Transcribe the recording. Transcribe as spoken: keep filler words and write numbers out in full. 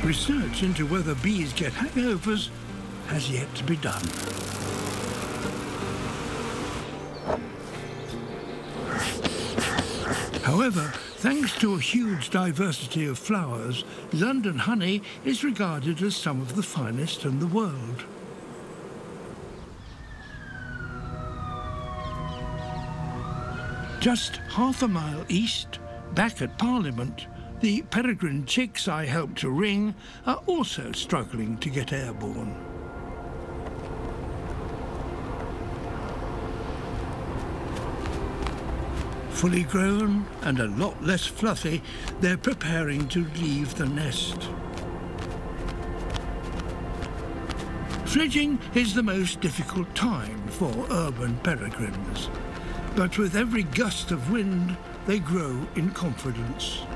Research into whether bees get hangovers has yet to be done. However, thanks to a huge diversity of flowers, London honey is regarded as some of the finest in the world. Just half a mile east, back at Parliament, the peregrine chicks I helped to ring are also struggling to get airborne. Fully grown and a lot less fluffy, they're preparing to leave the nest. Fledging is the most difficult time for urban peregrines, but with every gust of wind, they grow in confidence.